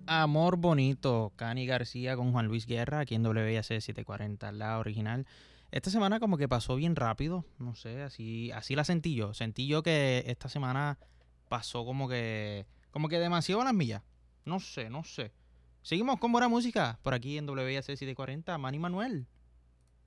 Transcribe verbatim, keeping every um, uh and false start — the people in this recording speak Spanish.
Amor Bonito, Cani García con Juan Luis Guerra, aquí en W I A C setecientos cuarenta, la original. Esta semana como que pasó bien rápido, no sé, así así la sentí yo. Sentí yo que esta semana pasó como que como que demasiado a las millas. No sé, no sé. Seguimos con buena música por aquí en W I A C setecientos cuarenta, Manny Manuel.